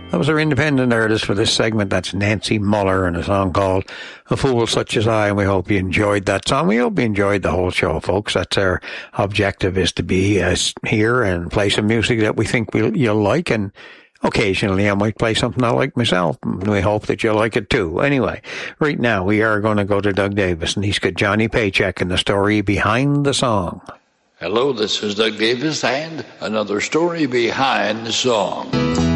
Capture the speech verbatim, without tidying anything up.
That was our independent artist for this segment. That's Nancy Muller, and a song called A Fool Such As I, and we hope you enjoyed that song. We hope you enjoyed the whole show, folks. That's our objective, is to be uh, here and play some music that we think we'll, you'll like, and occasionally I might play something I like myself. We hope that you'll like it too. Anyway, right now we are going to go to Doug Davis, and he's got Johnny Paycheck and the story behind the song. Hello, this is Doug Davis and another story behind the song.